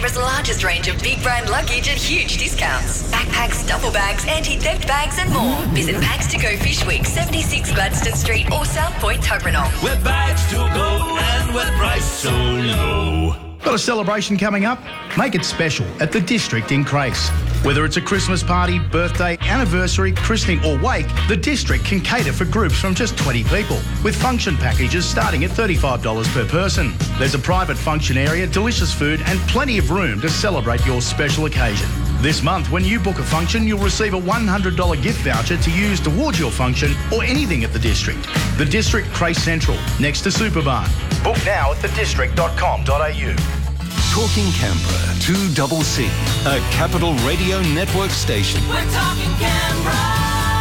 Canberra's largest range of big brand luggage at huge discounts. Backpacks, duffel bags, anti-theft bags and more. Visit Bags to Go Fish Week, 76 Gladstone Street or South Point, Tuggeranong. Where bags to go and where the price so low. Got a celebration coming up? Make it special at the District in Crace. Whether it's a Christmas party, birthday, anniversary, christening or wake, the District can cater for groups from just 20 people, with function packages starting at $35 per person. There's a private function area, delicious food and plenty of room to celebrate your special occasion. This month, when you book a function, you'll receive a $100 gift voucher to use towards your function or anything at the District. The District Crace Central, next to Superbarn. Book now at thedistrict.com.au. Talking Canberra, 2CC, a Capital Radio Network station. We're talking Canberra.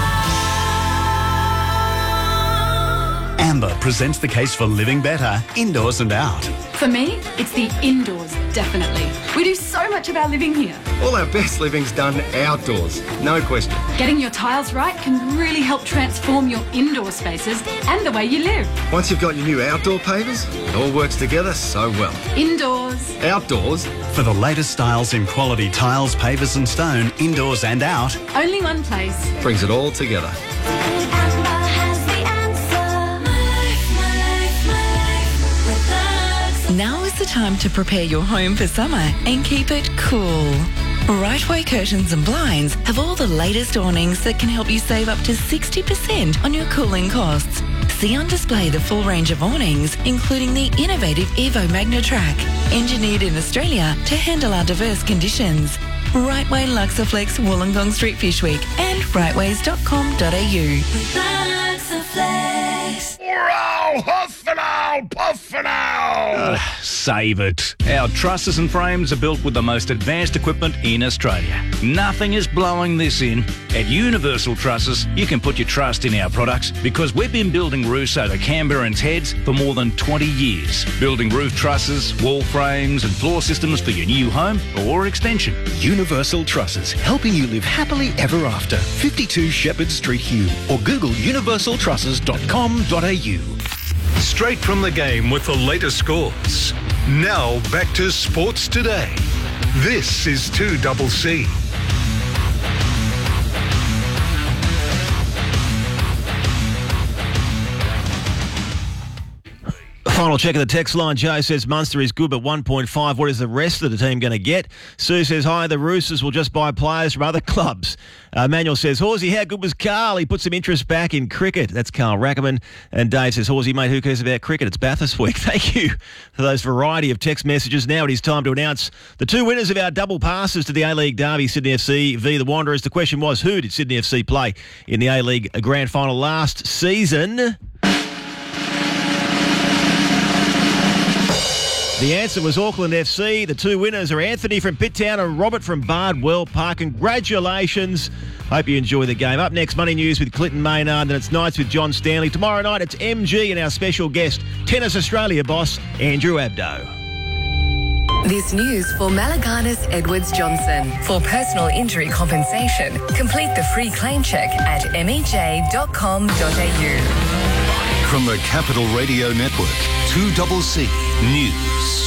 Amber presents the case for living better, indoors and out. For me, it's the indoors, definitely. We do so much of our living here. All our best living's done outdoors, no question. Getting your tiles right can really help transform your indoor spaces and the way you live. Once you've got your new outdoor pavers, it all works together so well. Indoors. Outdoors. For the latest styles in quality tiles, pavers and stone, indoors and out. Only one place. Brings it all together. Now is the time to prepare your home for summer and keep it cool. Rightway Curtains and Blinds have all the latest awnings that can help you save up to 60% on your cooling costs. See on display the full range of awnings, including the innovative Evo Magnatrack, engineered in Australia to handle our diverse conditions. Rightway Luxaflex Wollongong Street Fish Week and rightways.com.au. Luxaflex. Puff and ow! Save it. Our trusses and frames are built with the most advanced equipment in Australia. Nothing is blowing this in. At Universal Trusses, you can put your trust in our products because we've been building roofs over Canberrans' heads for more than 20 years. Building roof trusses, wall frames and floor systems for your new home or extension. Universal Trusses, helping you live happily ever after. 52 Shepherd Street, Hume, or Google universaltrusses.com.au. Straight from the game with the latest scores. Now back to Sports Today. This is 2CC. Final check of the text line. Joe says Munster is good, but 1.5. What is the rest of the team going to get? Sue says, hi, the Roosters will just buy players from other clubs. Manuel says, Horsey, how good was Carl? He put some interest back in cricket. That's Carl Rackerman. And Dave says, Horsey, mate, who cares about cricket? It's Bathurst week. Thank you for those variety of text messages. Now it is time to announce the two winners of our double passes to the A-League Derby, Sydney FC v the Wanderers. The question was, who did Sydney FC play in the A-League Grand Final last season? The answer was Auckland FC. The two winners are Anthony from Pitttown and Robert from Bardwell Park. Congratulations. Hope you enjoy the game. Up next, Money News with Clinton Maynard, and it's Nights with John Stanley. Tomorrow night, it's MG and our special guest, Tennis Australia boss, Andrew Abdo. This news for Malaganas Edwards Johnson. For personal injury compensation, complete the free claim check at mej.com.au. From the Capital Radio Network, 2CC News.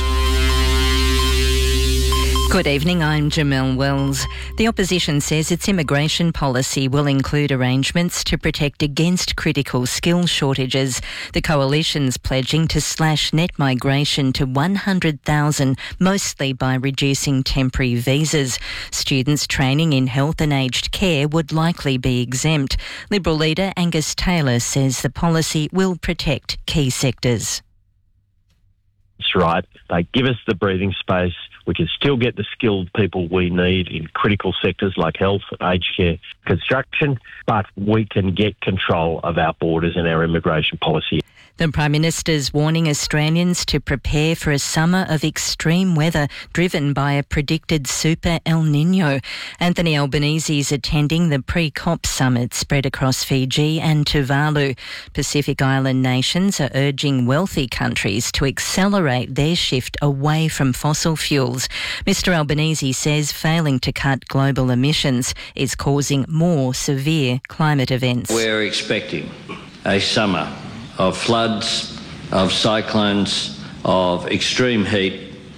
Good evening, I'm Jamelle Wells. The opposition says its immigration policy will include arrangements to protect against critical skill shortages. The coalition's pledging to slash net migration to 100,000, mostly by reducing temporary visas. Students training in health and aged care would likely be exempt. Liberal leader Angus Taylor says the policy will protect key sectors. That's right. They give us the breathing space. We can still get the skilled people we need in critical sectors like health, aged care, construction, but we can get control of our borders and our immigration policy. The Prime Minister's warning Australians to prepare for a summer of extreme weather driven by a predicted super El Niño. Anthony Albanese is attending the pre-COP summit spread across Fiji and Tuvalu. Pacific Island nations are urging wealthy countries to accelerate their shift away from fossil fuels. Mr Albanese says failing to cut global emissions is causing more severe climate events. We're expecting a summer of floods, of cyclones, of extreme heat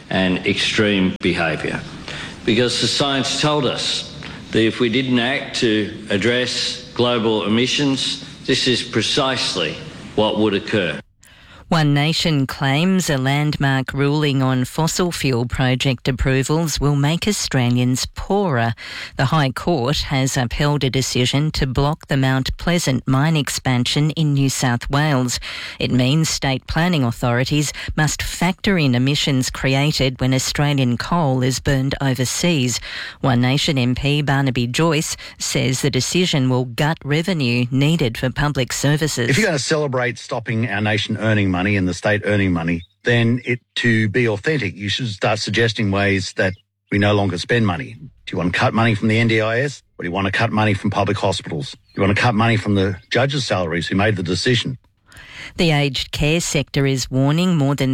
and extreme behaviour. Because the science told us that if we didn't act to address global emissions, this is precisely what would occur. One Nation claims a landmark ruling on fossil fuel project approvals will make Australians poorer. The High Court has upheld a decision to block the Mount Pleasant mine expansion in New South Wales. It means state planning authorities must factor in emissions created when Australian coal is burned overseas. One Nation MP Barnaby Joyce says the decision will gut revenue needed for public services. If you're going to celebrate stopping our nation earning money and the state earning money, then to be authentic, you should start suggesting ways that we no longer spend money. Do you want to cut money from the NDIS? Or do you want to cut money from public hospitals? Do you want to cut money from the judges' salaries who made the decision? The aged care sector is warning more than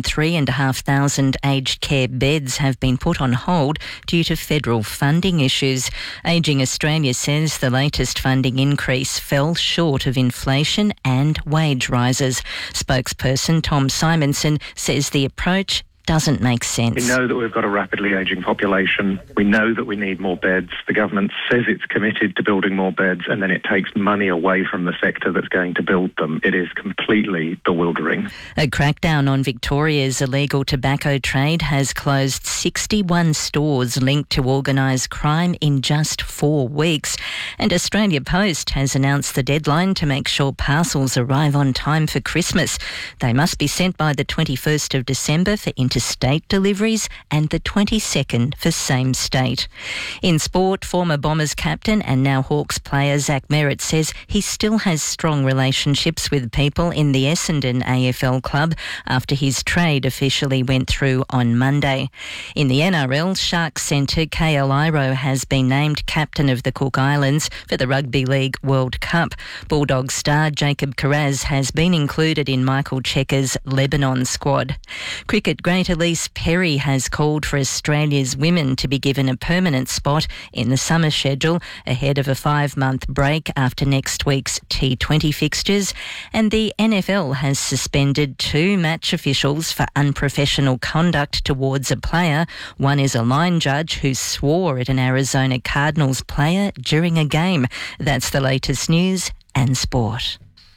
3,500 aged care beds have been put on hold due to federal funding issues. Ageing Australia says the latest funding increase fell short of inflation and wage rises. Spokesperson Tom Simonson says the approach doesn't make sense. We know that we've got a rapidly ageing population. We know that we need more beds. The government says it's committed to building more beds, and then it takes money away from the sector that's going to build them. It is completely bewildering. A crackdown on Victoria's illegal tobacco trade has closed 61 stores linked to organised crime in just 4 weeks. And Australia Post has announced the deadline to make sure parcels arrive on time for Christmas. They must be sent by the 21st of December for interstate deliveries and the 22nd for same state. In sport, former Bombers captain and now Hawks player Zach Merritt says he still has strong relationships with people in the Essendon AFL club after his trade officially went through on Monday. In the NRL, Sharks centre KL Iro has been named captain of the Cook Islands for the Rugby League World Cup. Bulldogs star Jacob Kiraz has been included in Michael Checker's Lebanon squad. Cricket great Elise Perry has called for Australia's women to be given a permanent spot in the summer schedule ahead of a 5-month break after next week's T20 fixtures. And the NFL has suspended 2 match officials for unprofessional conduct towards a player. One is a line judge who swore at an Arizona Cardinals player during a game. That's the latest news and sport.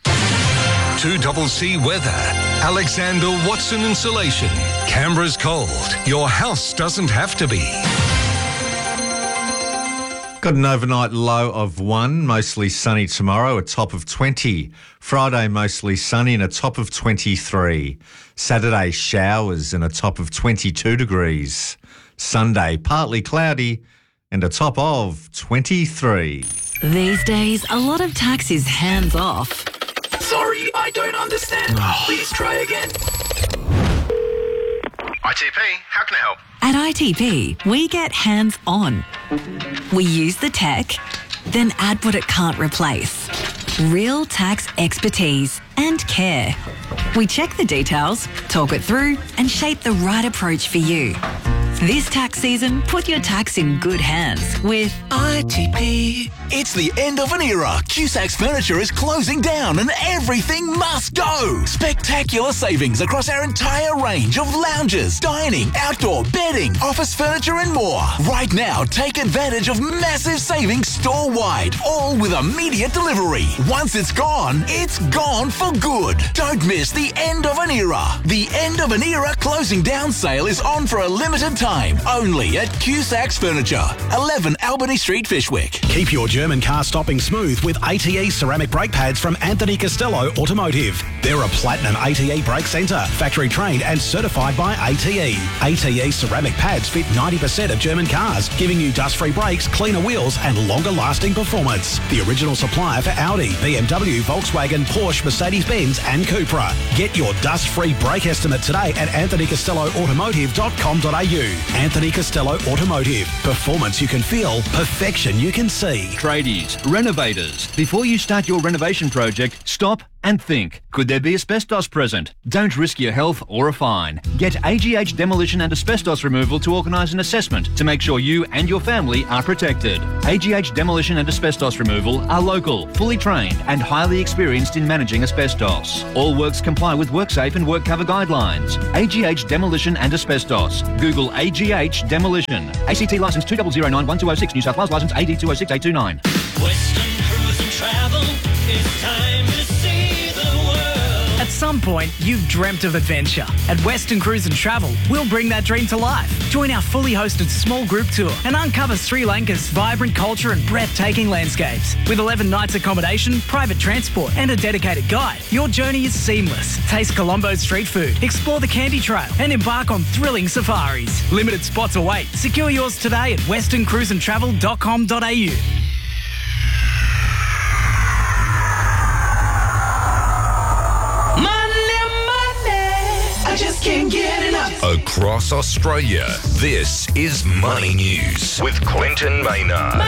2CC weather. Alexander Watson Insulation. Canberra's cold. Your house doesn't have to be. Got an overnight low of 1, mostly sunny tomorrow, a top of 20. Friday, mostly sunny and a top of 23. Saturday, showers and a top of 22 degrees. Sunday, partly cloudy and a top of 23. These days, a lot of tax is hands off. Sorry, I don't understand. Please try again. ITP, how can I help? At ITP, we get hands on. We use the tech, then add what it can't replace. Real tax expertise and care. We check the details, talk it through, and shape the right approach for you. This tax season, put your tax in good hands with ITP. It's the end of an era. Cusac's Furniture is closing down and everything must go. Spectacular savings across our entire range of lounges, dining, outdoor, bedding, office furniture and more. Right now, take advantage of massive savings store-wide, all with immediate delivery. Once it's gone for good. Don't miss the end of an era. The end of an era closing down sale is on for a limited time, only at Cusac's Furniture, 11 Albany Street, Fishwick. Keep your German car stopping smooth with ATE ceramic brake pads from Anthony Costello Automotive. They're a platinum ATE brake centre, factory trained and certified by ATE. ATE ceramic pads fit 90% of German cars, giving you dust-free brakes, cleaner wheels and longer lasting performance. The original supplier for Audi, BMW, Volkswagen, Porsche, Mercedes-Benz and Cupra. Get your dust-free brake estimate today at anthonycostelloautomotive.com.au. Anthony Costello Automotive. Performance you can feel, perfection you can see. Tradies, renovators. Before you start your renovation project, stop and think, could there be asbestos present? Don't risk your health or a fine. Get AGH Demolition and Asbestos Removal to organise an assessment to make sure you and your family are protected. AGH Demolition and Asbestos Removal are local, fully trained and highly experienced in managing asbestos. All works comply with WorkSafe and WorkCover guidelines. AGH Demolition and Asbestos. Google AGH Demolition. ACT licence 2009-1206, New South Wales licence AD 206829. Western Cruise and Travel, it's time to see the world. At some point, you've dreamt of adventure. At Western Cruise and Travel, we'll bring that dream to life. Join our fully hosted small group tour and uncover Sri Lanka's vibrant culture and breathtaking landscapes. With 11 nights accommodation, private transport and a dedicated guide, your journey is seamless. Taste Colombo's street food, explore the Candy Trail and embark on thrilling safaris. Limited spots await. Secure yours today at westerncruiseandtravel.com.au. I just can't get enough. Across Australia, this is Money News with Clinton Maynard.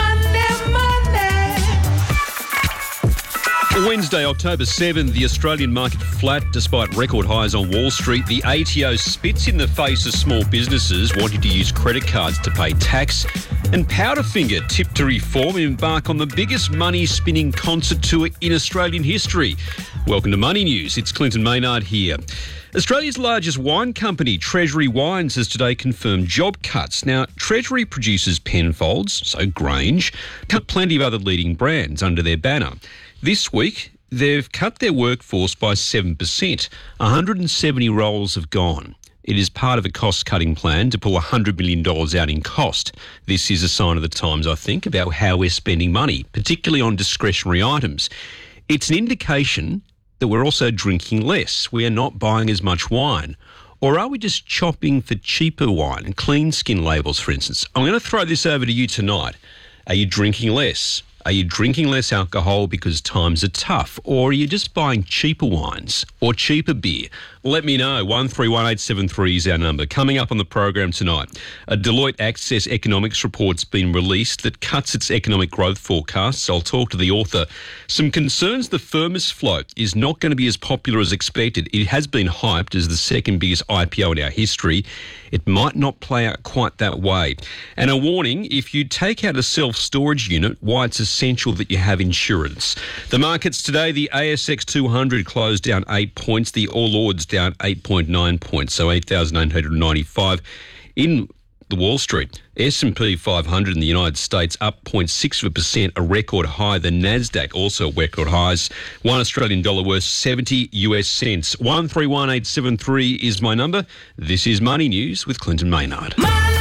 Wednesday, October 7th, the Australian market flat despite record highs on Wall Street. The ATO spits in the face of small businesses wanting to use credit cards to pay tax. And Powderfinger tipped to reform and embark on the biggest money-spinning concert tour in Australian history. Welcome to Money News. It's Clinton Maynard here. Australia's largest wine company, Treasury Wines, has today confirmed job cuts. Now, Treasury produces Penfolds, so Grange, cut plenty of other leading brands under their banner. This week, they've cut their workforce by 7%. 170 roles have gone. It is part of a cost-cutting plan to pull $100 million out in cost. This is a sign of the times, I think, about how we're spending money, particularly on discretionary items. It's an indication that we're also drinking less. We are not buying as much wine. Or are we just shopping for cheaper wine and clean skin labels, for instance? I'm going to throw this over to you tonight. Are you drinking less? Are you drinking less alcohol because times are tough? Or are you just buying cheaper wines or cheaper beer? Let me know. 131873 is our number. Coming up on the program tonight, a Deloitte Access Economics report's been released that cuts its economic growth forecasts. I'll talk to the author. Some concerns the Firmus float is not going to be as popular as expected. It has been hyped as the second biggest IPO in our history. It might not play out quite that way. And a warning, if you take out a self-storage unit, why it's essential that you have insurance. The markets today, the ASX 200 closed down 8 points, the All Ords down 8.9 points, so 8,895 in the Wall Street. S&P 500 in the United States up 0.6%, a record high. The Nasdaq also record highs. $1 Australian dollar worth 70 US cents. 131873 is my number. This is Money News with Clinton Maynard.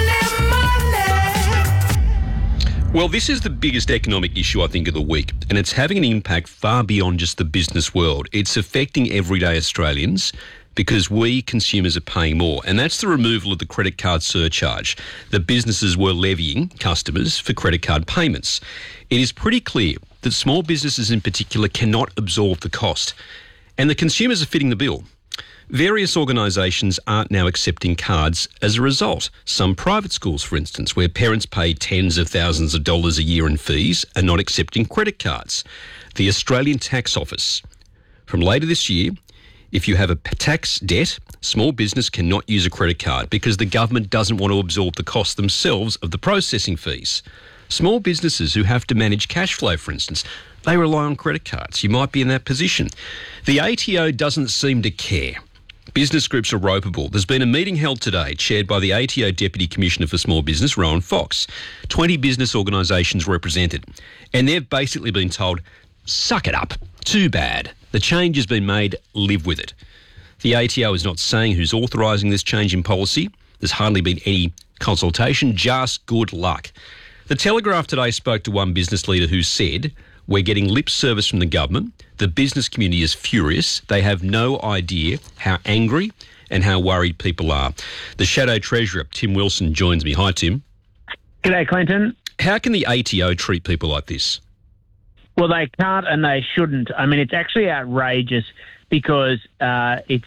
Well, this is the biggest economic issue, I think, of the week, and it's having an impact far beyond just the business world. It's affecting everyday Australians because we consumers are paying more, and that's the removal of the credit card surcharge that businesses were levying customers for credit card payments. It is pretty clear that small businesses in particular cannot absorb the cost, and the consumers are fitting the bill. Various organisations aren't now accepting cards as a result. Some private schools, for instance, where parents pay tens of thousands of dollars a year in fees, are not accepting credit cards. The Australian Tax Office, from later this year, if you have a tax debt, small business cannot use a credit card because the government doesn't want to absorb the cost themselves of the processing fees. Small businesses who have to manage cash flow, for instance, they rely on credit cards. You might be in that position. The ATO doesn't seem to care. Business groups are ropeable. There's been a meeting held today chaired by the ATO Deputy Commissioner for Small Business, Rowan Fox. 20 business organisations represented. And they've basically been told, suck it up. Too bad. The change has been made. Live with it. The ATO is not saying who's authorising this change in policy. There's hardly been any consultation. Just good luck. The Telegraph today spoke to one business leader who said, we're getting lip service from the government. The business community is furious. They have no idea how angry and how worried people are. The Shadow Treasurer, Tim Wilson, joins me. Hi, Tim. G'day, Clinton. How can the ATO treat people like this? Well, they can't and they shouldn't. I mean, it's actually outrageous because it's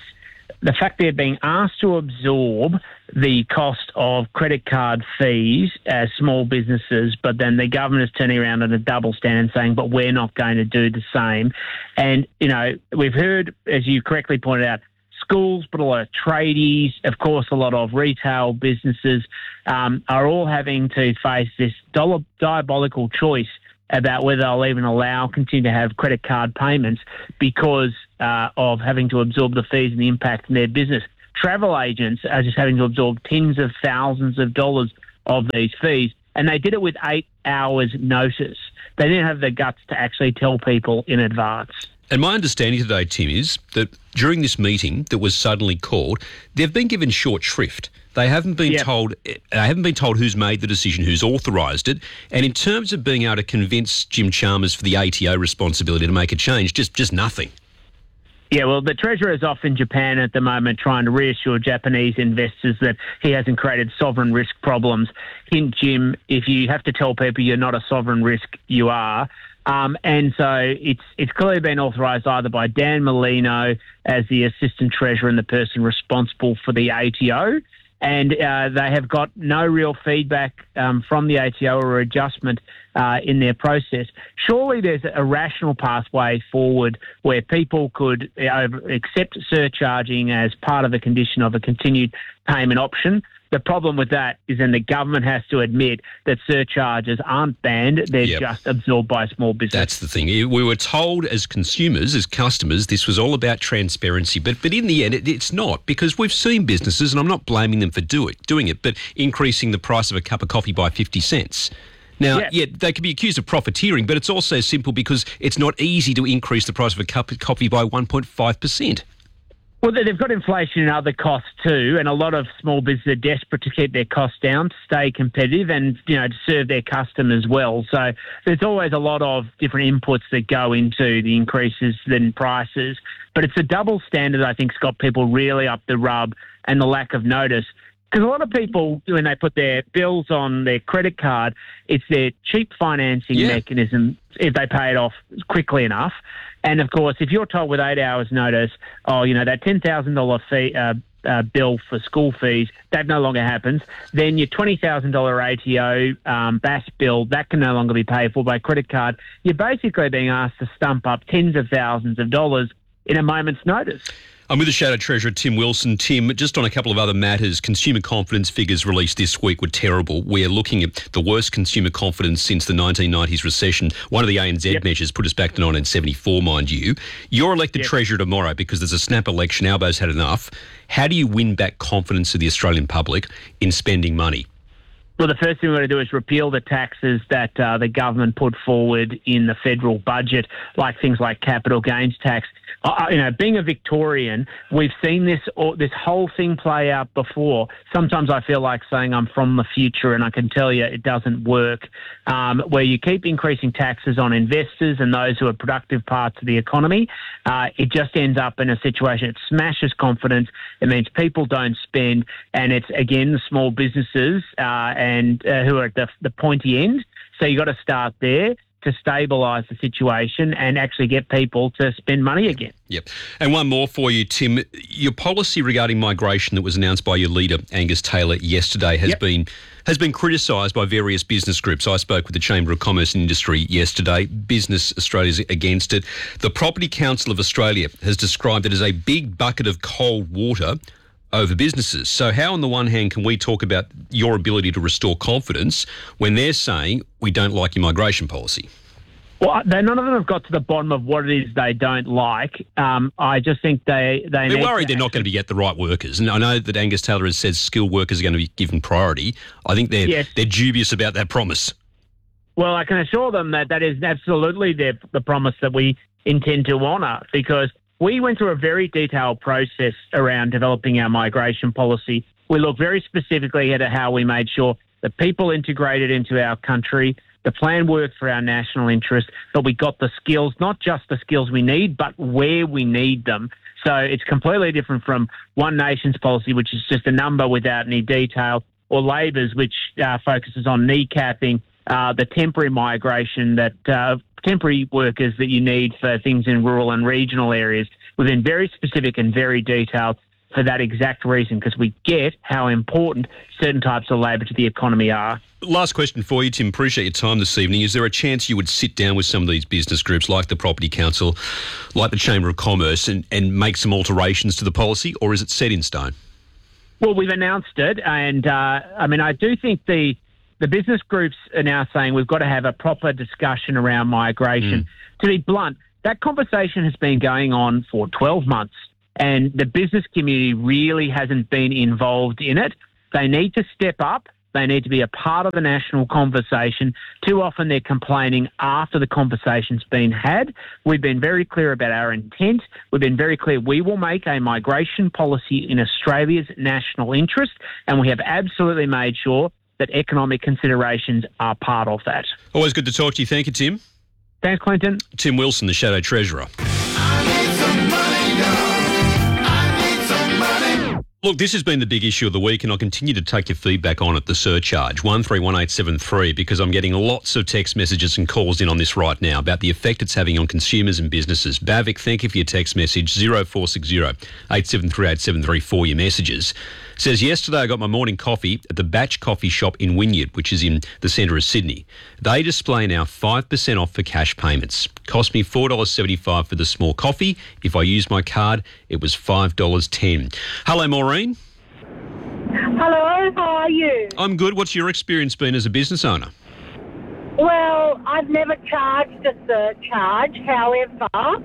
the fact they're being asked to absorb the cost of credit card fees as small businesses, but then the government is turning around on a double standard and saying, but we're not going to do the same. And, we've heard, as you correctly pointed out, schools, but a lot of tradies, of course, a lot of retail businesses are all having to face this diabolical choice about whether they'll even continue to have credit card payments because of having to absorb the fees and the impact in their business. Travel agents are just having to absorb tens of thousands of dollars of these fees, and they did it with 8 hours' notice. They didn't have the guts to actually tell people in advance. And my understanding today, Tim, is that during this meeting that was suddenly called, they've been given short shrift. They haven't been told. They haven't been told who's made the decision, who's authorised it. And in terms of being able to convince Jim Chalmers for the ATO responsibility to make a change, just nothing. Yeah, well, the Treasurer is off in Japan at the moment trying to reassure Japanese investors that he hasn't created sovereign risk problems. Hint, Jim, if you have to tell people you're not a sovereign risk, you are. And so it's clearly been authorised either by Dan Molino as the Assistant Treasurer and the person responsible for the ATO, and they have got no real feedback from the ATO or adjustment in their process. Surely there's a rational pathway forward where people could accept surcharging as part of the condition of a continued payment option. The problem with that is then the government has to admit that surcharges aren't banned, they're just absorbed by small business. That's the thing. We were told as consumers, as customers, this was all about transparency. But in the end, it's not, because we've seen businesses, and I'm not blaming them for doing it, but increasing the price of a cup of coffee by 50 cents. Now, they could be accused of profiteering, but it's also simple because it's not easy to increase the price of a cup of coffee by 1.5%. Well, they've got inflation and other costs too, and a lot of small businesses are desperate to keep their costs down, to stay competitive and, to serve their customers well. So there's always a lot of different inputs that go into the increases in prices. But it's a double standard, I think, has got people really up the rub, and the lack of notice. Because a lot of people, when they put their bills on their credit card, it's their cheap financing mechanism if they pay it off quickly enough. And, of course, if you're told with 8 hours' notice, that $10,000 fee bill for school fees, that no longer happens, then your $20,000 ATO BAS bill, that can no longer be paid for by credit card. You're basically being asked to stump up tens of thousands of dollars in a moment's notice. I'm with the Shadow Treasurer, Tim Wilson. Tim, just on a couple of other matters, consumer confidence figures released this week were terrible. We're looking at the worst consumer confidence since the 1990s recession. One of the ANZ measures put us back to 1974, mind you. You're elected Treasurer tomorrow because there's a snap election. Albo's had enough. How do you win back confidence of the Australian public in spending money? Well, the first thing we're going to do is repeal the taxes that the government put forward in the federal budget, like things like capital gains tax. Being a Victorian, we've seen this whole thing play out before. Sometimes I feel like saying I'm from the future, and I can tell you it doesn't work. Where you keep increasing taxes on investors and those who are productive parts of the economy, it just ends up in a situation. It smashes confidence. It means people don't spend, and it's, again, the small businesses and who are at the pointy end. So you've got to start there to stabilise the situation and actually get people to spend money again. Yep. And one more for you, Tim. Your policy regarding migration that was announced by your leader, Angus Taylor, yesterday has been criticised by various business groups. I spoke with the Chamber of Commerce and Industry yesterday. Business Australia's against it. The Property Council of Australia has described it as a big bucket of cold water over businesses. So how, on the one hand, can we talk about your ability to restore confidence when they're saying we don't like your migration policy? Well, none of them have got to the bottom of what it is they don't like. I just think they're worried they're not going to get the right workers. And I know that Angus Taylor has said skilled workers are going to be given priority. I think they're dubious about that promise. Well, I can assure them that is absolutely the promise that we intend to honour, because we went through a very detailed process around developing our migration policy. We looked very specifically at how we made sure that people integrated into our country, the plan worked for our national interest, but we got the skills, not just the skills we need, but where we need them. So it's completely different from One Nation's policy, which is just a number without any detail, or Labor's, which focuses on kneecapping the temporary migration temporary workers that you need for things in rural and regional areas. We've been very specific and very detailed. for that exact reason, because we get how important certain types of labour to the economy are. Last question for you, Tim. Appreciate your time this evening. Is there a chance you would sit down with some of these business groups like the Property Council, like the Chamber of Commerce, and make some alterations to the policy, or is it set in stone? Well, we've announced it, and I do think the business groups are now saying we've got to have a proper discussion around migration. To be blunt, that conversation has been going on for 12 months, and the business community really hasn't been involved in it. They need to step up. They need to be a part of the national conversation. Too often they're complaining after the conversation's been had. We've been very clear about our intent. We've been very clear we will make a migration policy in Australia's national interest, and we have absolutely made sure that economic considerations are part of that. Always good to talk to you. Thank you, Tim. Thanks, Clinton. Tim Wilson, the Shadow Treasurer. Look, this has been the big issue of the week, and I'll continue to take your feedback on it, the surcharge, 131873, because I'm getting lots of text messages and calls in on this right now about the effect it's having on consumers and businesses. Bavik, thank you for your text message, 0460 873 873 for your messages. Says, yesterday I got my morning coffee at the Batch Coffee Shop in Wynyard, which is in the centre of Sydney. They display now 5% off for cash payments. Cost me $4.75 for the small coffee. If I use my card, it was $5.10. Hello, Maureen. Hello, how are you? I'm good. What's your experience been as a business owner? Well, I've never charged a surcharge. However,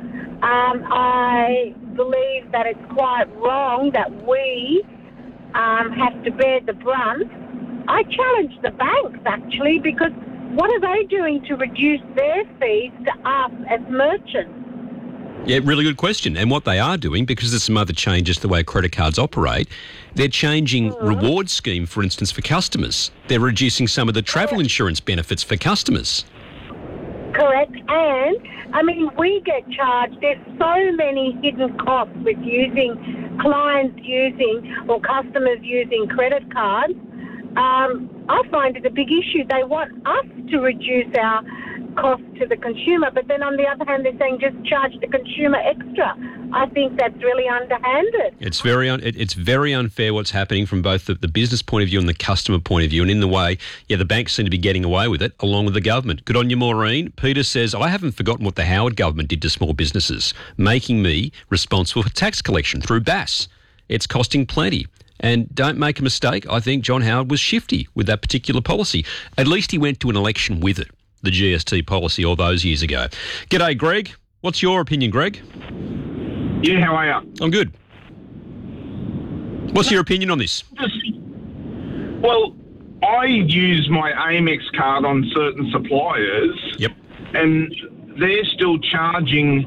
I believe that it's quite wrong that we have to bear the brunt. I challenge the banks, actually, because what are they doing to reduce their fees to us as merchants? Yeah, really good question. And what they are doing, because there's some other changes to the way credit cards operate, they're changing reward scheme, for instance, for customers. They're reducing some of the travel insurance benefits for customers. Correct. And, we get charged. There's so many hidden costs with clients using or customers using credit cards. I find it a big issue. They want us to reduce our cost to the consumer, but then on the other hand, they're saying just charge the consumer extra. I think that's really underhanded. It's very unfair what's happening from both the business point of view and the customer point of view, and in the way, the banks seem to be getting away with it, along with the government. Good on you, Maureen. Peter says, I haven't forgotten what the Howard government did to small businesses, making me responsible for tax collection through BAS. It's costing plenty. And don't make a mistake, I think John Howard was shifty with that particular policy. At least he went to an election with it, the GST policy, all those years ago. G'day, Greg. What's your opinion, Greg? Yeah, how are you? I'm good. What's your opinion on this? Well, I use my Amex card on certain suppliers. Yep. And they're still charging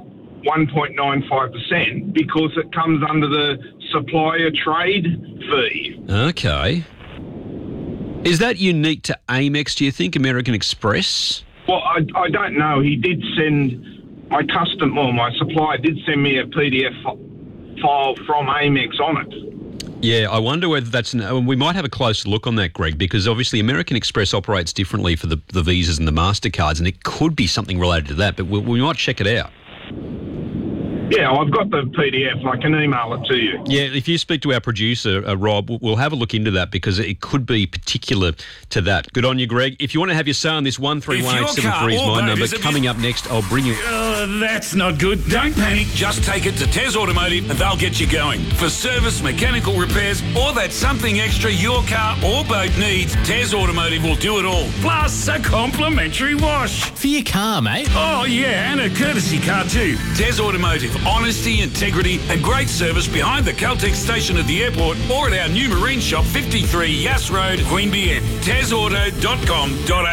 1.95% because it comes under the supplier trade fee. Okay. Is that unique to Amex, do you think, American Express? Well, I don't know. He did send... my supplier did send me a PDF file from Amex on it. Yeah, I wonder whether that's... we might have a closer look on that, Greg, because obviously American Express operates differently for the Visas and the MasterCards, and it could be something related to that, but we might check it out. Yeah, I've got the PDF. I can email it to you. Yeah, if you speak to our producer, Rob, we'll have a look into that because it could be particular to that. Good on you, Greg. If you want to have your say on this, 131873 is my number. Coming up next, I'll bring you... That's not good. Don't panic. Just take it to Tez Automotive and they'll get you going. For service, mechanical repairs, or that something extra your car or boat needs, Tez Automotive will do it all. Plus a complimentary wash. For your car, mate. Oh, yeah, and a courtesy car too. Tez Automotive. Honesty, integrity and great service behind the Caltex station at the airport or at our new marine shop, 53 Yass Road, Queanbeyan. TezAuto.com.au.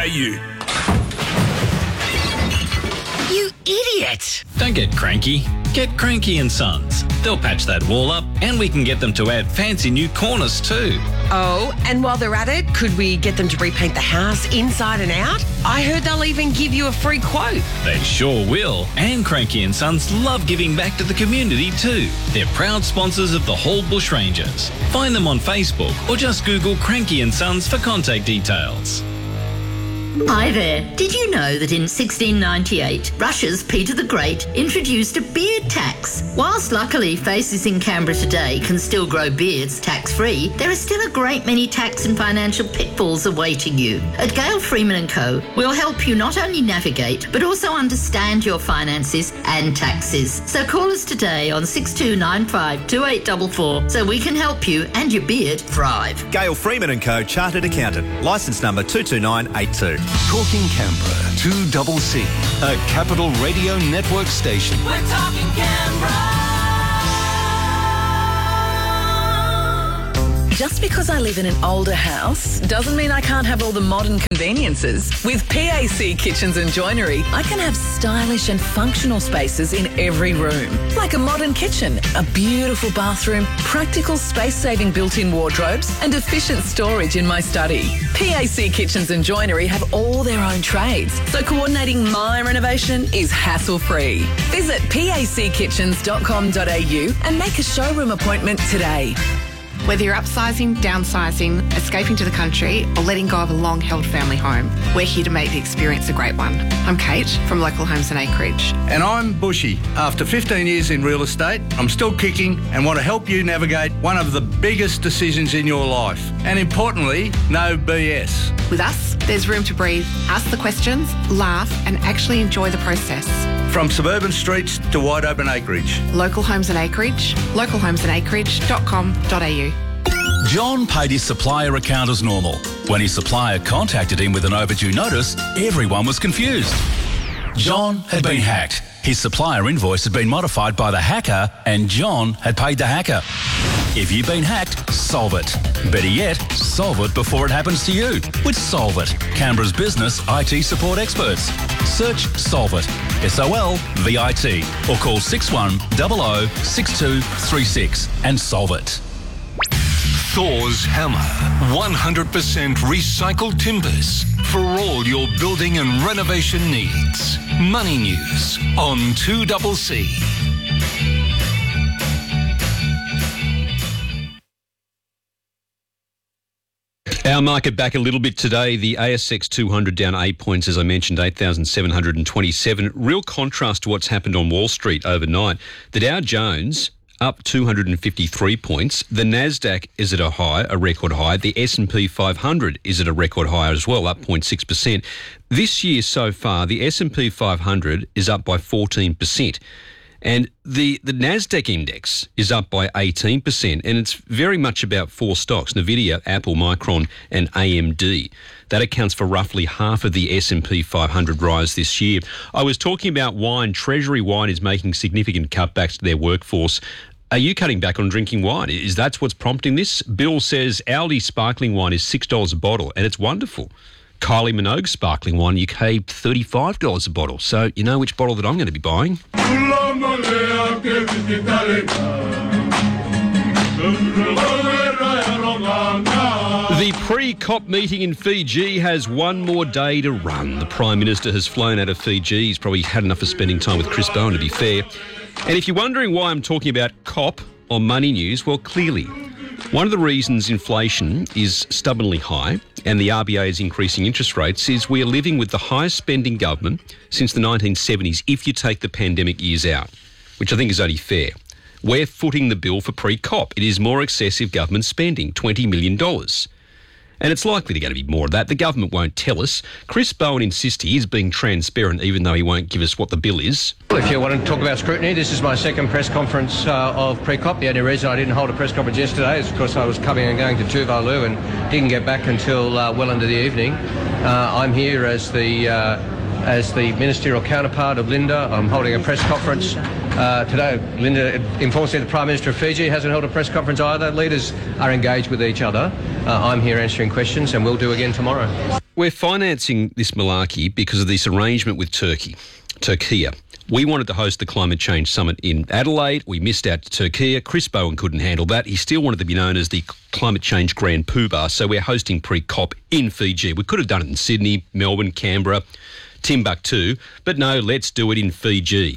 You idiot! Don't get cranky. Get Cranky and Sons. They'll patch that wall up and we can get them to add fancy new corners too. Oh, and while they're at it, could we get them to repaint the house inside and out? I heard they'll even give you a free quote. They sure will. And Cranky and Sons love giving back to the community too. They're proud sponsors of the Hall Bushrangers. Find them on Facebook or just Google Cranky and Sons for contact details. Hi there. Did you know that in 1698, Russia's Peter the Great introduced a beard tax? Whilst luckily faces in Canberra today can still grow beards tax-free, there are still a great many tax and financial pitfalls awaiting you. At Gale Freeman & Co, we'll help you not only navigate, but also understand your finances and taxes. So call us today on 6295 2844 so we can help you and your beard thrive. Gale Freeman & Co, Chartered Accountant, licence number 22982. Talking Canberra, 2CC, a Capital Radio Network station. We're talking Canberra. Just because I live in an older house doesn't mean I can't have all the modern conveniences. With PAC Kitchens and Joinery, I can have stylish and functional spaces in every room. Like a modern kitchen, a beautiful bathroom, practical space-saving built-in wardrobes and efficient storage in my study. PAC Kitchens and Joinery have all their own trades, so coordinating my renovation is hassle-free. Visit packitchens.com.au and make a showroom appointment today. Whether you're upsizing, downsizing, escaping to the country, or letting go of a long-held family home, we're here to make the experience a great one. I'm Kate from Local Homes and Acreage. And I'm Bushy. After 15 years in real estate, I'm still kicking and want to help you navigate one of the biggest decisions in your life. And importantly, no BS. With us, there's room to breathe, ask the questions, laugh, and actually enjoy the process. From suburban streets to wide open acreage. Local Homes and Acreage, localhomesandacreage.com.au. John paid his supplier account as normal. When his supplier contacted him with an overdue notice, everyone was confused. John had been hacked. His supplier invoice had been modified by the hacker and John had paid the hacker. If you've been hacked, solve it. Better yet, solve it before it happens to you with Solve It, Canberra's business IT support experts. Search Solve It, SOLVIT, or call 6100 6236 and solve it. Thor's Hammer, 100% recycled timbers for all your building and renovation needs. Money News on 2CC. Our market back a little bit today. The ASX 200 down 8 points, as I mentioned, 8,727. Real contrast to what's happened on Wall Street overnight. The Dow Jones up 253 points. The Nasdaq is at a record high. The S&P 500 is at a record high as well, up 0.6%. This year so far, the S&P 500 is up by 14%. And the Nasdaq index is up by 18%, and it's very much about four stocks: Nvidia, Apple, Micron, and AMD. That accounts for roughly half of the S&P 500 rise this year. I was talking about wine. Treasury Wine is making significant cutbacks to their workforce. Are you cutting back on drinking wine? Is that what's prompting this? Bill says Aldi sparkling wine is $6 a bottle, and it's wonderful. Kylie Minogue sparkling wine, UK, $35 a bottle. So you know which bottle that I'm going to be buying. The pre-COP meeting in Fiji has one more day to run. The Prime Minister has flown out of Fiji. He's probably had enough of spending time with Chris Bowen, to be fair. And if you're wondering why I'm talking about COP on Money News, well, clearly, one of the reasons inflation is stubbornly high and the RBA is increasing interest rates is we are living with the highest spending government since the 1970s, if you take the pandemic years out, which I think is only fair. We're footing the bill for pre-COP. It is more excessive government spending, $20 million. And it's likely to go to be more of that. The government won't tell us. Chris Bowen insists he is being transparent, even though he won't give us what the bill is. If you want to talk about scrutiny, this is my second press conference of pre-COP. The only reason I didn't hold a press conference yesterday is because I was coming and going to Tuvalu and didn't get back until well into the evening. I'm here as the ministerial counterpart of Linda. I'm holding a press conference today. Linda informs me the Prime Minister of Fiji hasn't held a press conference either. Leaders are engaged with each other. I'm here answering questions and we'll do again tomorrow. We're financing this malarkey because of this arrangement with Turkey. We wanted to host the Climate Change Summit in Adelaide. We missed out to Turkey. Chris Bowen couldn't handle that. He still wanted to be known as the Climate Change Grand Poobah, so we're hosting pre-COP in Fiji. We could have done it in Sydney, Melbourne, Canberra, Timbuktu, but no, let's do it in Fiji.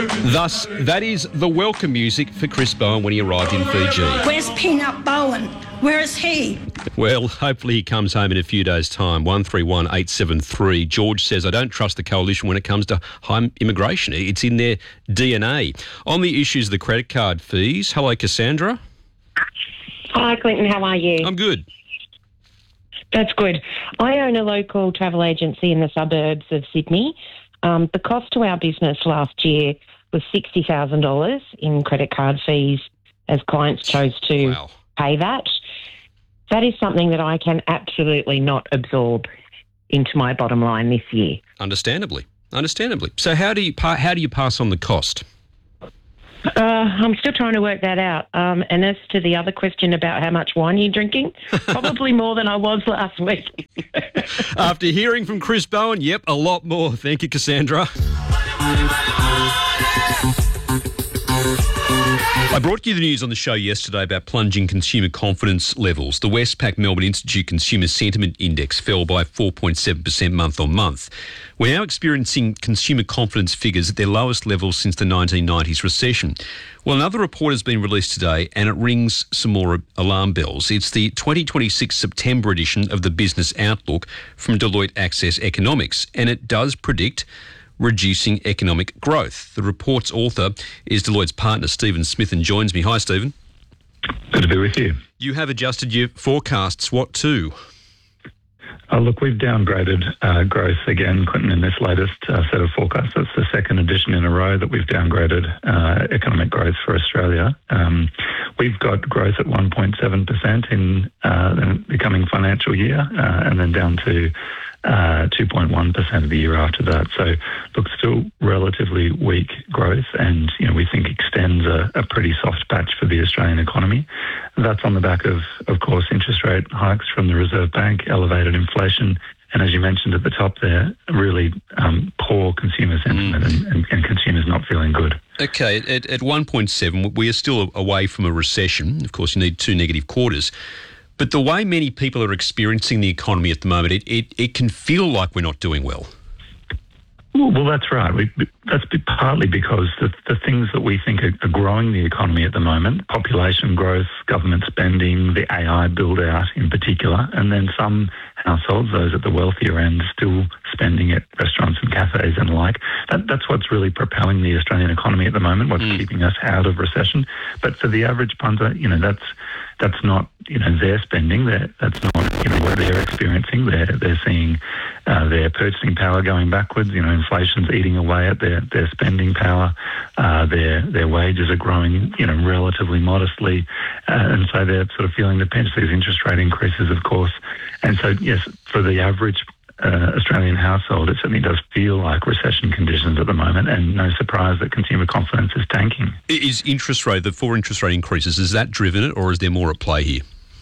Thus, that is the welcome music for Chris Bowen when he arrived in Fiji. Where's Peanut Bowen? Where is he? Well, hopefully he comes home in a few days' time. 131873. George says, I don't trust the coalition when it comes to high immigration. It's in their DNA. On the issues of the credit card fees, hello, Cassandra. Hi, Clinton. How are you? I'm good. That's good. I own a local travel agency in the suburbs of Sydney. The cost to our business last year was $60,000 in credit card fees as clients chose to pay that. That is something that I can absolutely not absorb into my bottom line this year. Understandably. So how do you pass on the cost? I'm still trying to work that out. And as to the other question about how much wine you're drinking, probably more than I was last week. After hearing from Chris Bowen, yep, a lot more. Thank you, Cassandra. I brought you the news on the show yesterday about plunging consumer confidence levels. The Westpac Melbourne Institute Consumer Sentiment Index fell by 4.7% month on month. We're now experiencing consumer confidence figures at their lowest levels since the 1990s recession. Well, another report has been released today and it rings some more alarm bells. It's the 2026 September edition of the Business Outlook from Deloitte Access Economics, and it does predict reducing economic growth. The report's author is Deloitte's partner, Stephen Smith, and joins me. Hi, Stephen. Good to be with you. You have adjusted your forecasts. What to? Look, we've downgraded growth again, Clinton, in this latest set of forecasts. That's the second edition in a row that we've downgraded economic growth for Australia. We've got growth at 1.7% in the coming financial year, and then down to 2.1% the year after that. So, look, still relatively weak growth, and we think extends a pretty soft patch for the Australian economy. That's on the back of course, interest rate hikes from the Reserve Bank, elevated inflation, and as you mentioned at the top there, really poor consumer sentiment and consumers not feeling good. Okay, at 1.7, we are still away from a recession. Of course, you need 2 negative quarters. But the way many people are experiencing the economy at the moment, it can feel like we're not doing well. Well, that's right. That's partly because the things that we think are growing the economy at the moment, population growth, government spending, the AI build-out in particular, and then some households, those at the wealthier end, still spending at restaurants and cafes and the like. That's what's really propelling the Australian economy at the moment, what's keeping us out of recession. But for the average punter, that's not their spending. That's not what they're experiencing. They're seeing their purchasing power going backwards. Inflation's eating away at their spending power. Their wages are growing relatively modestly, and so they're sort of feeling the pinch. These interest rate increases, of course, and so yes, for the average Australian household, it certainly does feel like recession conditions at the moment, and no surprise that consumer confidence is tanking. Is the 4 interest rate increases, is that driven it, or is there more at play here?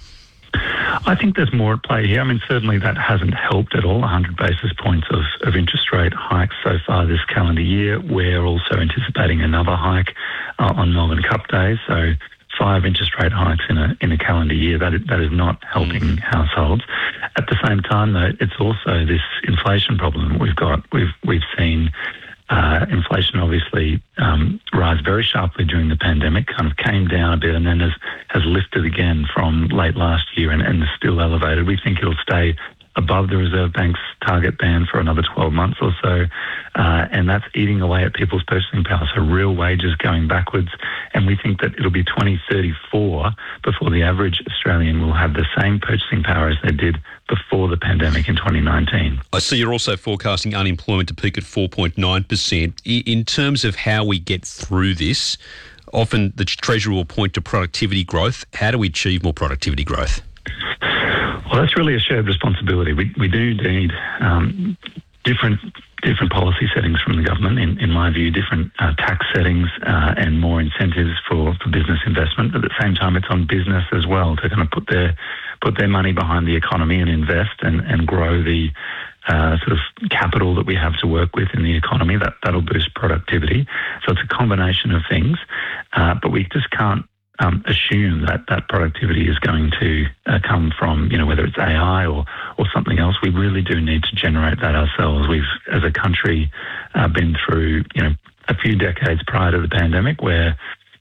I think there's more at play here. I mean, certainly that hasn't helped at all. 100 basis points of interest rate hikes so far this calendar year. We're also anticipating another hike on Melbourne Cup Day, so 5 interest rate hikes in a calendar year. That is not helping households. At the same time, though, it's also this inflation problem that we've got. We've seen inflation obviously rise very sharply during the pandemic, kind of came down a bit and then has lifted again from late last year and is still elevated. We think it'll stay above the Reserve Bank's target band for another 12 months or so, and that's eating away at people's purchasing power, so real wages going backwards, and we think that it'll be 2034 before the average Australian will have the same purchasing power as they did before the pandemic in 2019. I see you're also forecasting unemployment to peak at 4.9%. In terms of how we get through this, often the Treasury will point to productivity growth. How do we achieve more productivity growth? Well, that's really a shared responsibility. We do need different policy settings from the government, in my view, different tax settings and more incentives for business investment. But at the same time, it's on business as well to kind of put their money behind the economy and invest and grow the sort of capital that we have to work with in the economy. That'll boost productivity. So it's a combination of things, but we just can't assume that productivity is going to come from, whether it's AI or something else. We really do need to generate that ourselves. We've, as a country, been through, a few decades prior to the pandemic where,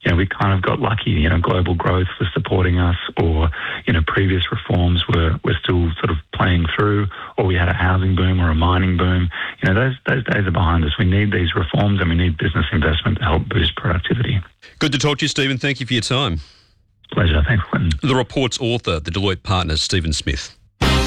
we kind of got lucky. Global growth was supporting us, or previous reforms were still sort of playing through, or we had a housing boom or a mining boom. Those days are behind us. We need these reforms, and we need business investment to help boost productivity. Good to talk to you, Stephen. Thank you for your time. Pleasure. Thanks, Quentin. The report's author, the Deloitte partner, Stephen Smith.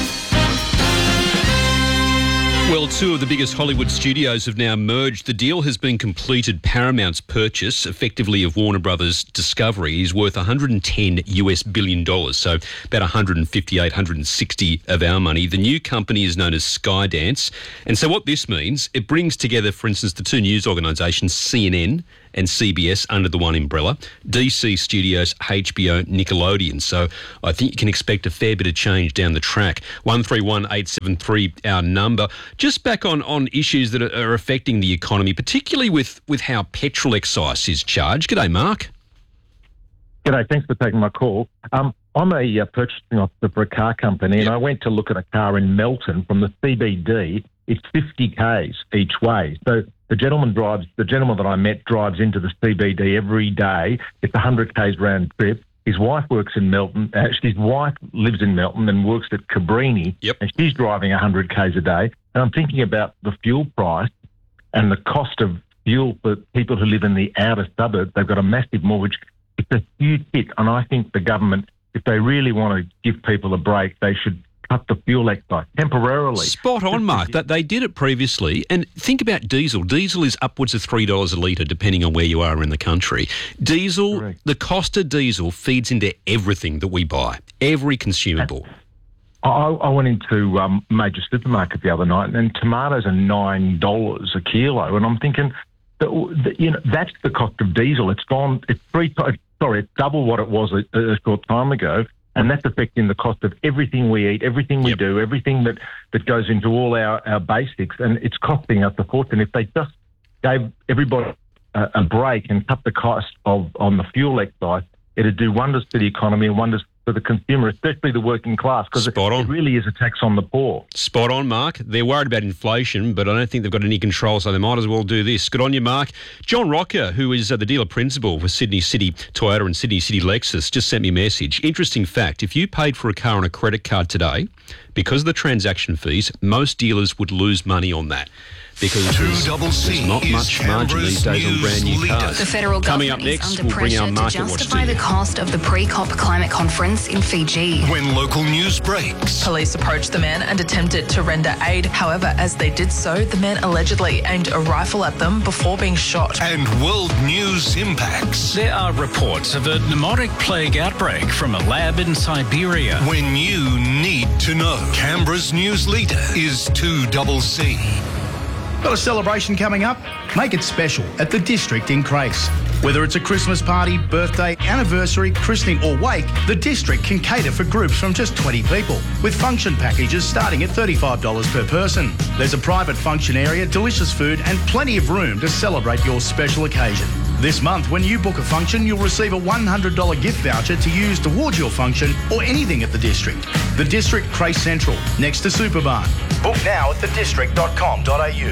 Well, two of the biggest Hollywood studios have now merged. The deal has been completed. Paramount's purchase, effectively, of Warner Brothers Discovery is worth $110 billion, so about 158, 160 of our money. The new company is known as Skydance. And so what this means, it brings together, for instance, the two news organisations, CNN and CBS, under the one umbrella, DC Studios, HBO, Nickelodeon. So I think you can expect a fair bit of change down the track. 131873, our number. Just back on issues that are affecting the economy, particularly with how petrol excise is charged. G'day, Mark. G'day, thanks for taking my call. I'm a purchasing officer for a car company, and I went to look at a car in Melton from the CBD. It's 50 Ks each way. So the gentleman that I met drives into the CBD every day. It's 100 Ks round trip. His wife works in Melton. His wife lives in Melton and works at Cabrini. And she's driving 100 Ks a day. And I'm thinking about the fuel price and the cost of fuel for people who live in the outer suburbs. They've got a massive mortgage. It's a huge hit. And I think the government, if they really want to give people a break, they should cut the fuel excise temporarily. Spot on, Mark. They did it previously. And think about diesel. Diesel is upwards of $3 a litre, depending on where you are in the country. Diesel, correct. The cost of diesel feeds into everything that we buy, every consumable. I went into a major supermarket the other night, and tomatoes are $9 a kilo. And I'm thinking, that's the cost of diesel. It's double what it was a short time ago. And that's affecting the cost of everything we eat, everything we do, everything that goes into all our basics. And it's costing us a fortune. If they just gave everybody a break and cut the cost on the fuel excise, it'd do wonders for the economy and wonders for the consumer, especially the working class, because it really is a tax on the poor. Spot on, Mark. They're worried about inflation, but I don't think they've got any control, so they might as well do this. Good on you, Mark. John Rocker, who is the dealer principal for Sydney City Toyota and Sydney City Lexus, just sent me a message. Interesting fact, if you paid for a car on a credit card today, because of the transaction fees, most dealers would lose money on that. Because there's not much margin these days on brand new cars. The federal Coming government up next, is under we'll bring our pressure to Market Watch justify to you. the cost of the pre-COP climate conference in Fiji. When local news breaks. Police approached the men and attempted to render aid. However, as they did so, the men allegedly aimed a rifle at them before being shot. And world news impacts. There are reports of a pneumotic plague outbreak from a lab in Siberia. When you need to know. Canberra's news leader is 2CC. Got a celebration coming up? Make it special at the District in Crace. Whether it's a Christmas party, birthday, anniversary, christening or wake, the District can cater for groups from just 20 people, with function packages starting at $35 per person. There's a private function area, delicious food and plenty of room to celebrate your special occasion. This month, when you book a function, you'll receive a $100 gift voucher to use towards your function or anything at the District. The District Crace Central, next to Superbarn. Book now at thedistrict.com.au.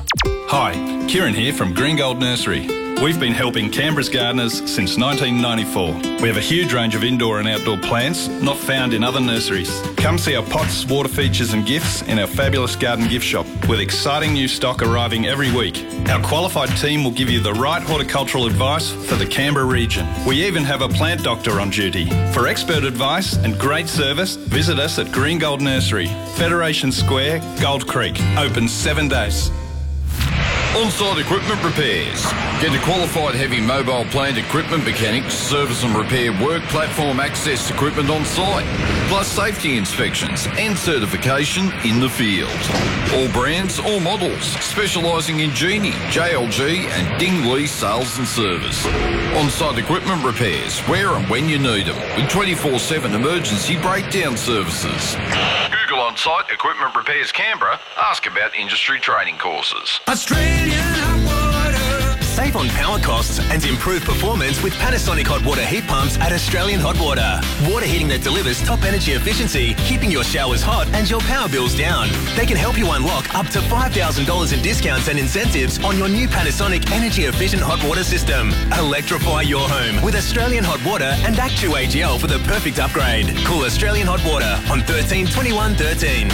Hi, Kieran here from Green Gold Nursery. We've been helping Canberra's gardeners since 1994. We have a huge range of indoor and outdoor plants not found in other nurseries. Come see our pots, water features and gifts in our fabulous garden gift shop with exciting new stock arriving every week. Our qualified team will give you the right horticultural advice for the Canberra region. We even have a plant doctor on duty. For expert advice and great service, visit us at Green Gold Nursery, Federation Square, Gold Creek. Open 7 days. On-site equipment repairs. Get a qualified heavy mobile plant equipment mechanic to service and repair work platform access equipment on site, plus safety inspections and certification in the field. All brands, all models, specialising in Genie, JLG and Dingley sales and service. On-site equipment repairs, where and when you need them, with 24/7 emergency breakdown services. Google On-site Equipment Repairs Canberra. Ask about industry training courses. Australian hot water, Save on power costs and improve performance with Panasonic hot water heat pumps at Australian Hot Water. Water heating that delivers top energy efficiency, keeping your showers hot and your power bills down. They can help you unlock up to $5,000 in discounts and incentives on your new Panasonic energy-efficient hot water system. Electrify your home with Australian Hot Water and Actu-AGL for the perfect upgrade. Call Australian Hot Water on 13 21 13.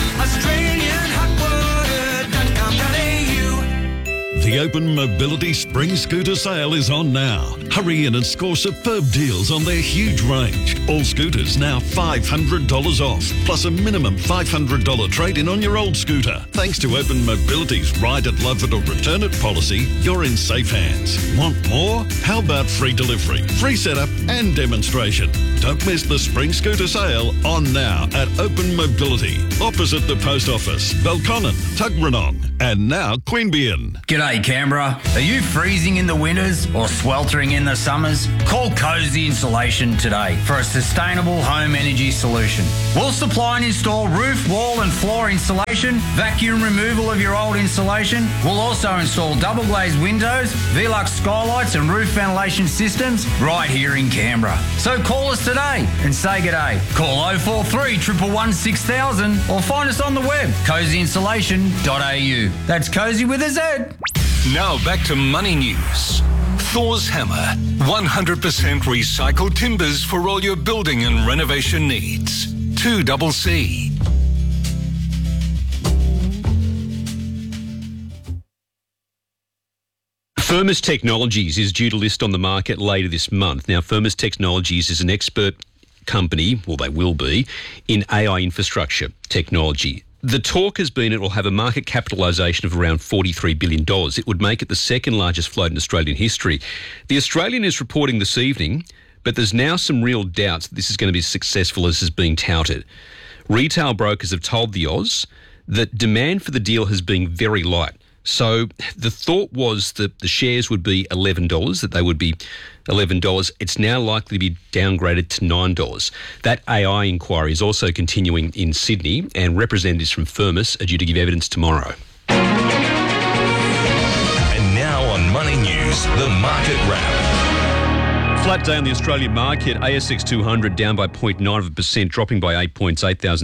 The Open Mobility Spring Scooter Sale is on now. Hurry in and score superb deals on their huge range. All scooters now $500 off, plus a minimum $500 trade-in on your old scooter. Thanks to Open Mobility's Ride it, Love it or Return it policy, you're in safe hands. Want more? How about free delivery, free setup and demonstration? Don't miss the Spring Scooter Sale on now at Open Mobility, opposite the Post Office, Belconnen, Tuggeranong, and now Queanbeyan. G'day Canberra. Are you freezing in the winters or sweltering in the summers? Call Cozy Insulation today for a sustainable home energy solution. We'll supply and install roof, wall and floor insulation, vacuum removal of your old insulation. We'll also install double glazed windows, Velux skylights and roof ventilation systems right here in Canberra. So call us today and say g'day. Call 043 111 6000 or find us on the web, cozyinsulation.au. That's Cozy with a Z. Now back to Money News. Thor's Hammer. 100% recycled timbers for all your building and renovation needs. 2CC. Firmus Technologies is due to list on the market later this month. Now, Firmus Technologies is an expert company, well, they will be, in AI infrastructure technology. The talk has been it will have a market capitalisation of around $43 billion. It would make it the second largest float in Australian history. The Australian is reporting this evening, but there's now some real doubts that this is going to be as successful as is being touted. Retail brokers have told the Oz that demand for the deal has been very light. So the thought was that the shares would be $11, that they would be $11. It's now likely to be downgraded to $9. That AI inquiry is also continuing in Sydney, and representatives from Firmus are due to give evidence tomorrow. And now on Money News, the market wrap. Flat day on the Australian market. ASX 200 down by 0.9%, dropping by 8 points,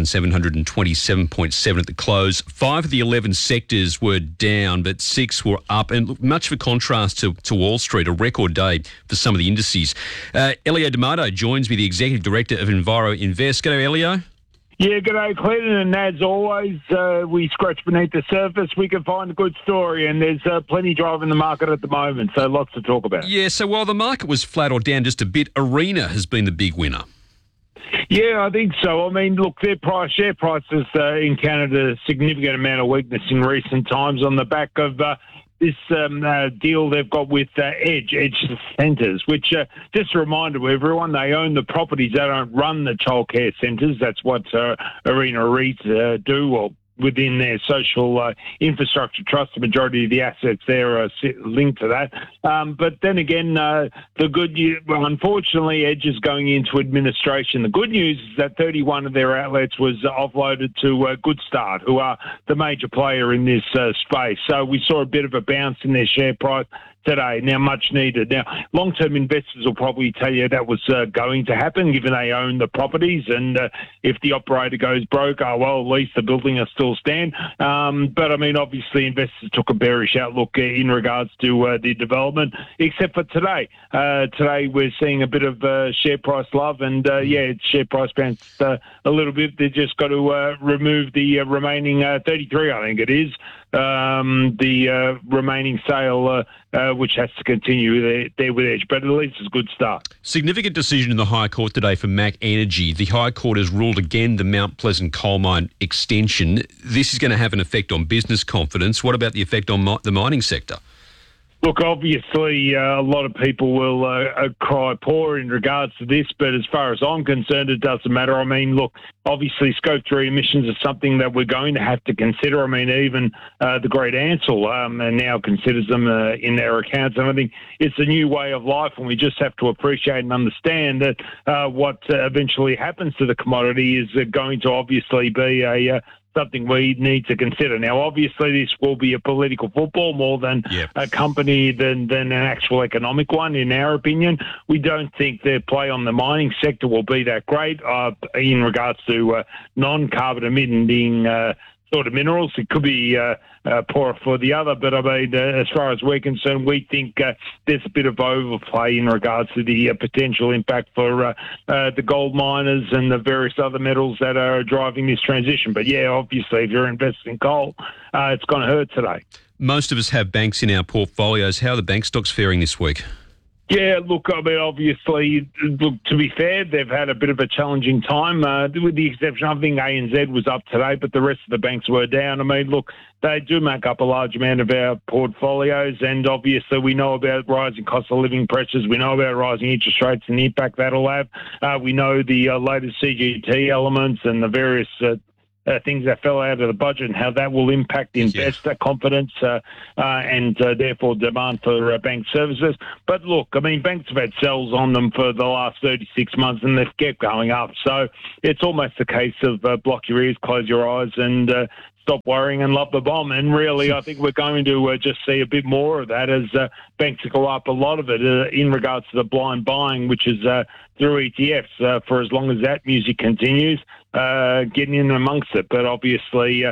8,727.7 at the close. 5 of the 11 sectors were down, but 6 were up. And look, much of a contrast to Wall Street, a record day for some of the indices. Elio D'Amato joins me, the Executive Director of Enviro Invest. G'day, Elio. Yeah, g'day, Clinton, and as always, we scratch beneath the surface. We can find a good story, and there's plenty driving the market at the moment, so lots to talk about. Yeah, so while the market was flat or down just a bit, Arena has been the big winner. Yeah, I think so. I mean, look, their share prices encountered a significant amount of weakness in recent times on the back of this deal they've got with Edge Centres, which, just a reminder to everyone, they own the properties. They don't run the childcare centres. That's what Arena REIT do, or within their social infrastructure trust. The majority of the assets there are linked to that. But then again, the good news, well, unfortunately, Edge is going into administration. The good news is that 31 of their outlets was offloaded to Good Start, who are the major player in this space. So we saw a bit of a bounce in their share price today, now much needed. Now, long-term investors will probably tell you that was going to happen, given they own the properties, and if the operator goes broke, well, at least the building will still stand. But, I mean, obviously investors took a bearish outlook in regards to the development, except for today. Today we're seeing a bit of share price love, and, its share price bounced a little bit. They've just got to remove the remaining 33, I think it is, the remaining sale, which has to continue there with Edge, but at least it's a good start. Significant decision in the High Court today for MAC Energy. The High Court has ruled again the Mount Pleasant coal mine extension. This is going to have an effect on business confidence. What about the effect on the mining sector? Look, obviously, a lot of people will cry poor in regards to this, but as far as I'm concerned, it doesn't matter. I mean, look, obviously, Scope 3 emissions are something that we're going to have to consider. I mean, even the great Ansell now considers them in their accounts. And I think it's a new way of life, and we just have to appreciate and understand that what eventually happens to the commodity is going to obviously be a something we need to consider. Now, obviously, this will be a political football more than a company than an actual economic one, in our opinion. We don't think their play on the mining sector will be that great in regards to non-carbon emitting sort of minerals. It could be poorer for the other, but I mean, as far as we're concerned, we think there's a bit of overplay in regards to the potential impact for the gold miners and the various other metals that are driving this transition. But yeah, obviously, if you're investing in coal, it's going to hurt today. Most of us have banks in our portfolios. How are the bank stocks faring this week? Yeah, look, I mean, obviously, look, to be fair, they've had a bit of a challenging time, with the exception, I think ANZ was up today, but the rest of the banks were down. I mean, look, they do make up a large amount of our portfolios, and obviously we know about rising cost of living pressures. We know about rising interest rates and the impact that'll have. We know the latest CGT elements and the various things that fell out of the budget and how that will impact investor confidence and therefore demand for bank services. But look, I mean, banks have had sells on them for the last 36 months and they've kept going up. So it's almost a case of block your ears, close your eyes and stop worrying and love the bomb. And really, I think we're going to just see a bit more of that as banks go up. A lot of it in regards to the blind buying, which is through ETFs for as long as that music continues. Getting in amongst it. But obviously,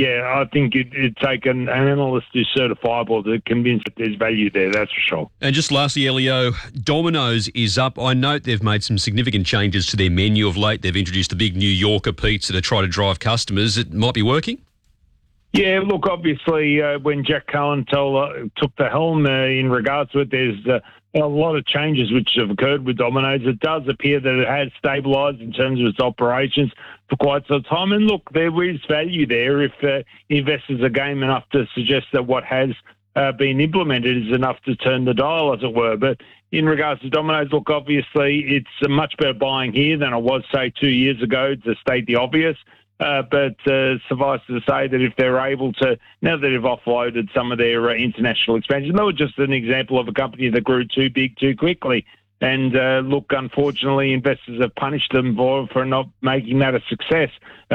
I think it'd take an analyst who's certifiable to convince that there's value there, that's for sure. And just lastly, Elio, Domino's is up. I note they've made some significant changes to their menu of late. They've introduced a big New Yorker pizza to try to drive customers. It might be working? Yeah, look, obviously, when Jack Cohen took the helm in regards to it, there's a lot of changes which have occurred with Domino's. It does appear that it has stabilised in terms of its operations for quite some time. And look, there is value there if investors are game enough to suggest that what has been implemented is enough to turn the dial, as it were. But in regards to Domino's, look, obviously, it's a much better buying here than it was, say, 2 years ago, to state the obvious. But suffice to say that if they're able to, now that they've offloaded some of their international expansion, they were just an example of a company that grew too big too quickly. And look, unfortunately, investors have punished them for not making that a success.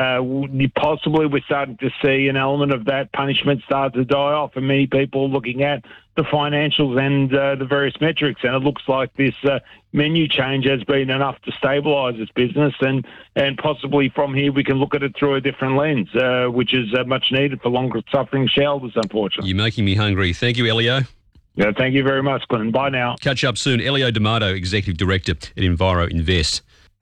Possibly we're starting to see an element of that punishment start to die off, and many people looking at the financials and the various metrics. And it looks like this menu change has been enough to stabilise this business. And possibly from here we can look at it through a different lens, which is much needed for longer-suffering shareholders, unfortunately. You're making me hungry. Thank you, Elio. Yeah, thank you very much, Glenn. Bye now. Catch up soon. Elio D'Amato, Executive Director at Enviro Invest.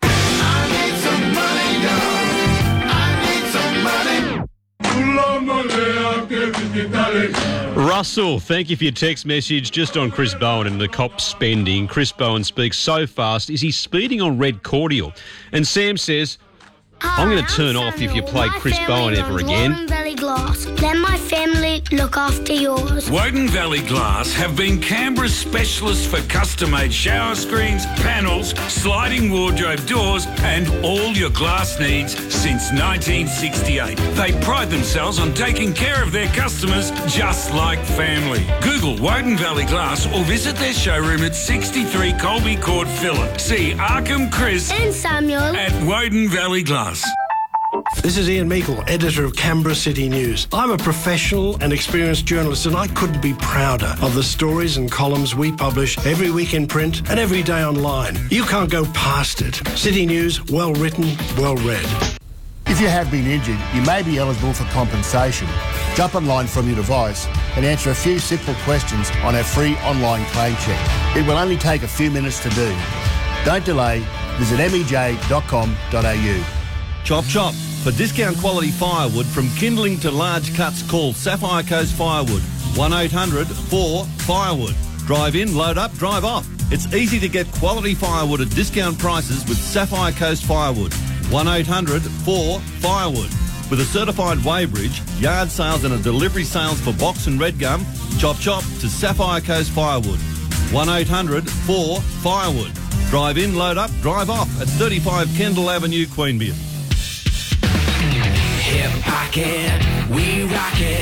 Russell, thank you for your text message just on Chris Bowen and the cop spending. Chris Bowen speaks so fast. Is he speeding on red cordial? And Sam says, I'm going to turn off if you play Chris Bowen ever again. Woden Valley Glass. Let my family look after yours. Woden Valley Glass have been Canberra's specialists for custom-made shower screens, panels, sliding wardrobe doors and all your glass needs since 1968. They pride themselves on taking care of their customers just like family. Google Woden Valley Glass or visit their showroom at 63 Colby Court, Phillip. See Arkham, Chris and Samuel at Woden Valley Glass. This is Ian Meikle, editor of Canberra City News. I'm a professional and experienced journalist, and I couldn't be prouder of the stories and columns we publish every week in print and every day online. You can't go past it. City News, well written, well read. If you have been injured, you may be eligible for compensation. Jump online from your device and answer a few simple questions on our free online claim check. It will only take a few minutes to do. Don't delay. Visit mej.com.au. Chop Chop. For discount quality firewood from kindling to large cuts, call Sapphire Coast Firewood. 1-800-4-FIREWOOD. Drive in, load up, drive off. It's easy to get quality firewood at discount prices with Sapphire Coast Firewood. 1-800-4-FIREWOOD. With a certified weighbridge, yard sales and a delivery sales for box and red gum, Chop Chop to Sapphire Coast Firewood. 1-800-4-FIREWOOD. Drive in, load up, drive off at 35 Kendall Avenue, Queanbeyan. Hip pocket, we rock it.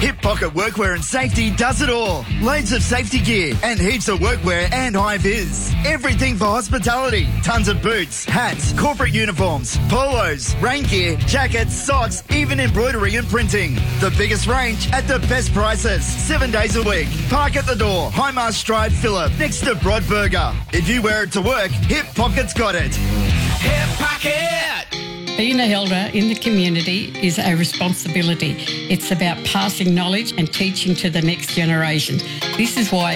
Hip Pocket Workwear and Safety does it all. Loads of safety gear and heaps of workwear and high vis. Everything for hospitality. Tons of boots, hats, corporate uniforms, polos, rain gear, jackets, socks, even embroidery and printing. The biggest range at the best prices. 7 days a week. Park at the door. Highmast Stride Phillip next to Broadburger. If you wear it to work, Hip Pocket's got it. Hip Pocket! Being a elder in the community is a responsibility. It's about passing knowledge and teaching to the next generation. This is why